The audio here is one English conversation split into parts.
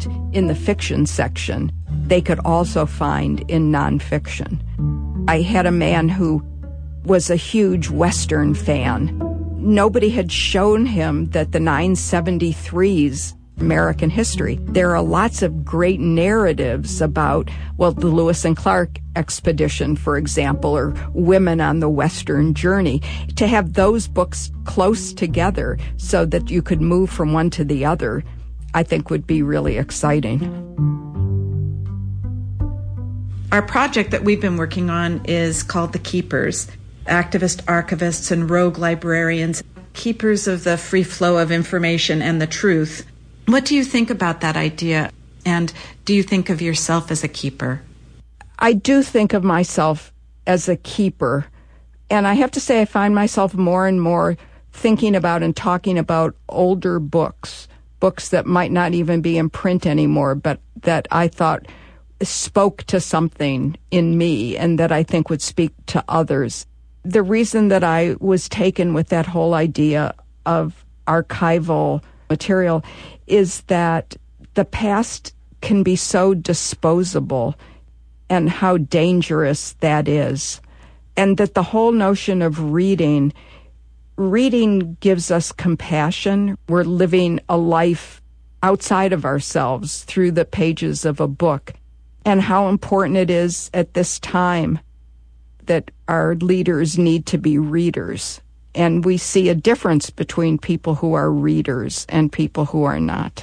in the fiction section, they could also find in nonfiction. I had a man who was a huge Western fan. Nobody had shown him that the 973's American history. There are lots of great narratives about, well, the Lewis and Clark expedition, for example, or women on the Western journey. To have those books close together so that you could move from one to the other, I think would be really exciting. Our project that we've been working on is called The Keepers. Activist archivists and rogue librarians, keepers of the free flow of information and the truth. What do you think about that idea? And do you think of yourself as a keeper? I do think of myself as a keeper. And I have to say I find myself more and more thinking about and talking about older books that might not even be in print anymore, but that I thought spoke to something in me and that I think would speak to others. The reason that I was taken with that whole idea of archival material is that the past can be so disposable and how dangerous that is. And that the whole notion of reading gives us compassion. We're living a life outside of ourselves through the pages of a book. And how important it is at this time that our leaders need to be readers. And we see a difference between people who are readers and people who are not.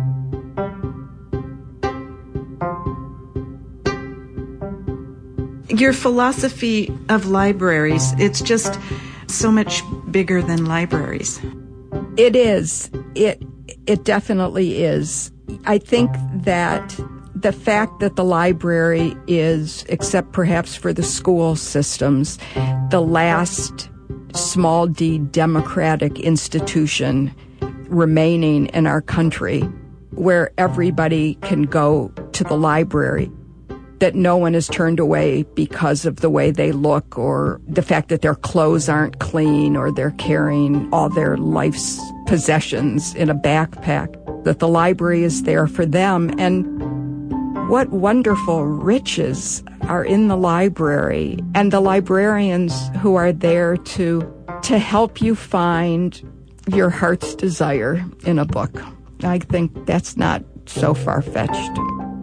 Your philosophy of libraries, it's just so much bigger than libraries. It is. It definitely is. I think that the fact that the library is, except perhaps for the school systems, the last small d democratic institution remaining in our country where everybody can go to the library, that no one is turned away because of the way they look or the fact that their clothes aren't clean or they're carrying all their life's possessions in a backpack, that the library is there for them. And what wonderful riches are in the library and the librarians who are there to help you find your heart's desire in a book. I think that's not so far-fetched.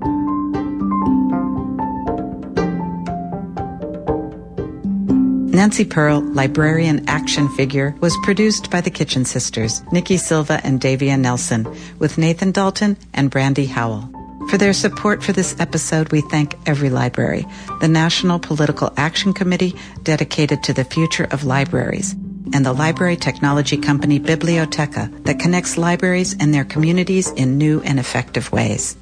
Nancy Pearl, Librarian Action Figure, was produced by the Kitchen Sisters, Nikki Silva and Davia Nelson, with Nathan Dalton and Brandy Howell. For their support for this episode, we thank Every Library, the National Political Action Committee dedicated to the future of libraries, and the library technology company Biblioteca that connects libraries and their communities in new and effective ways.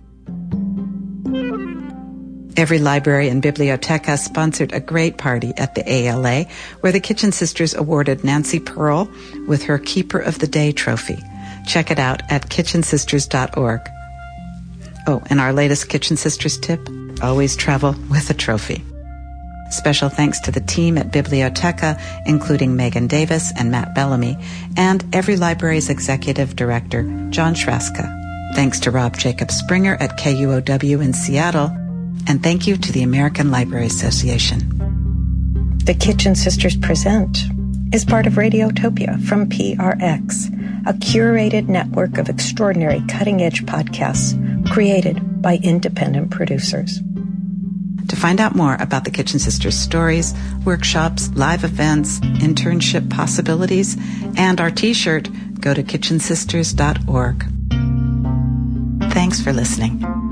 Every Library and Biblioteca sponsored a great party at the ALA, where the Kitchen Sisters awarded Nancy Pearl with her Keeper of the Day trophy. Check it out at kitchensisters.org. Oh, and our latest Kitchen Sisters tip, always travel with a trophy. Special thanks to the team at Biblioteca, including Megan Davis and Matt Bellamy, and Every Library's executive director, John Shraska. Thanks to Rob Jacob Springer at KUOW in Seattle, and thank you to the American Library Association. The Kitchen Sisters Present is part of Radiotopia from PRX, a curated network of extraordinary cutting-edge podcasts created by independent producers. To find out more about the Kitchen Sisters stories, workshops, live events, internship possibilities, and our t-shirt, go to kitchensisters.org. Thanks for listening.